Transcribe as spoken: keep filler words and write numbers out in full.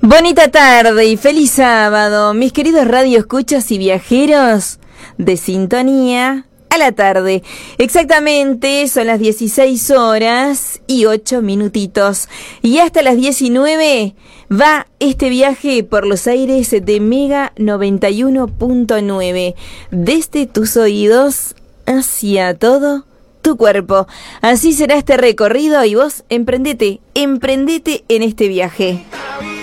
Bonita tarde y feliz sábado, mis queridos radioescuchas y viajeros de sintonía a la tarde. Exactamente, son las dieciséis horas y ocho minutitos. Y hasta las diecinueve va este viaje por los aires de Mega noventa y uno punto nueve. Desde tus oídos hacia todo tu cuerpo. Así será este recorrido y vos emprendete, emprendete en este viaje.